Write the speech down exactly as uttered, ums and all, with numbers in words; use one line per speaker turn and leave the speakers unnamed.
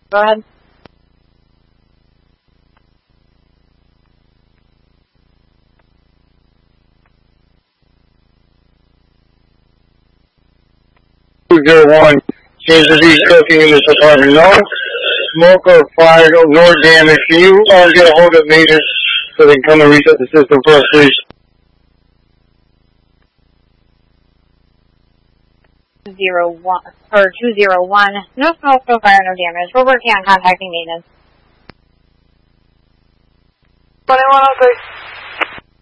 Go ahead.
two zero one, Kansas City cooking in this apartment. No smoke or fire, nor damage. Can you uh, get a hold of maintenance so they can come and reset the system for us, please?
Zero one or two zero one. No smoke, no fire, no damage. We're working on contacting maintenance.
twenty-one oh three.